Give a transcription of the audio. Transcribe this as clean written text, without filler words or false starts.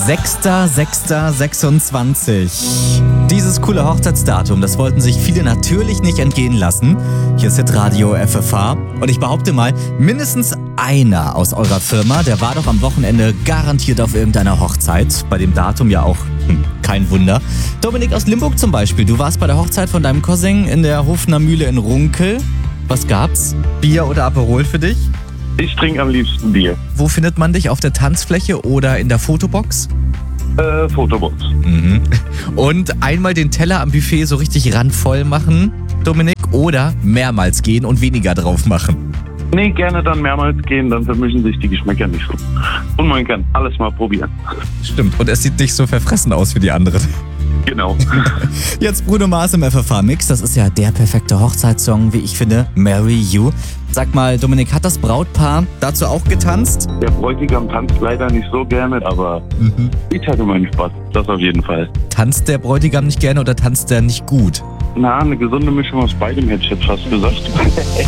6.6.26. Dieses coole Hochzeitsdatum, das wollten sich viele natürlich nicht entgehen lassen. Hier ist Hitradio FFH und ich behaupte mal, mindestens einer aus eurer Firma, der war doch am Wochenende garantiert auf irgendeiner Hochzeit. Bei dem Datum ja auch kein Wunder. Dominik aus Limburg zum Beispiel, du warst bei der Hochzeit von deinem Cousin in der Hofner Mühle in Runkel. Was gab's? Bier oder Aperol für dich? Ich trinke am liebsten Bier. Wo findet man dich? Auf der Tanzfläche oder in der Fotobox? Fotobox. Mhm. Und einmal den Teller am Buffet so richtig randvoll machen, Dominik, oder mehrmals gehen und weniger drauf machen? Nee, gerne dann mehrmals gehen, dann vermischen sich die Geschmäcker nicht so. Und man kann alles mal probieren. Stimmt, und es sieht nicht so verfressen aus wie die anderen. Genau. Jetzt Bruno Mars im FFH-Mix, das ist ja der perfekte Hochzeitssong, wie ich finde, Marry You. Sag mal, Dominik, hat das Brautpaar dazu auch getanzt? Der Bräutigam tanzt leider nicht so gerne, aber ich hatte meinen Spaß, das auf jeden Fall. Tanzt der Bräutigam nicht gerne oder tanzt der nicht gut? Na, eine gesunde Mischung aus beidem hätte ich jetzt fast gesagt.